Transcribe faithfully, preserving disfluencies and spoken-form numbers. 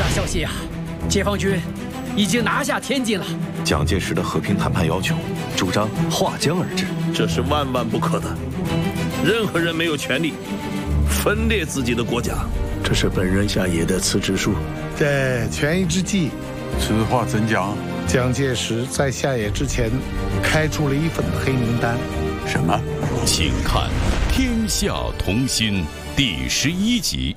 消息呀，解放军已经拿下天津了。 蒋介石的和平谈判要求，主张划江而治， 这是万万不可的。任何人没有权利分裂自己的国家。 这是本人下野的辞职书。 在权宜之计， 此话怎讲？ 蒋介石在下野之前，开出了一份黑名单。 什么？ 请看《天下同心》第十一集。